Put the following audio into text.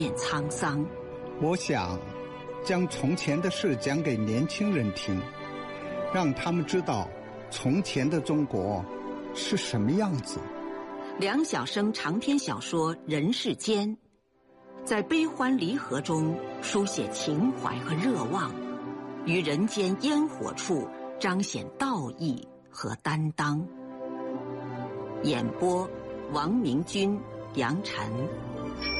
变沧桑。 我想将从前的事讲给年轻人听，让他们知道从前的中国是什么样子。 梁晓声长篇小说《人世间》，在悲欢离合中书写情怀和热望，于人间烟火处彰显道义和担当。演播：王明君、杨晨。